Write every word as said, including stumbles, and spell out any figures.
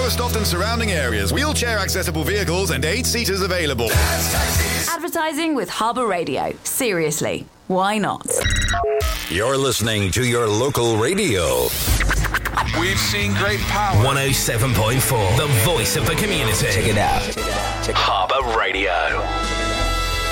Lowestoft and surrounding areas. Wheelchair accessible vehicles and eight seaters available. Advertising with Harbour Radio. Seriously, why not? You're listening to your local radio. We've seen great power. one oh seven point four, the voice of the community. Check it out. Check it out. Check it out. Harbour Radio.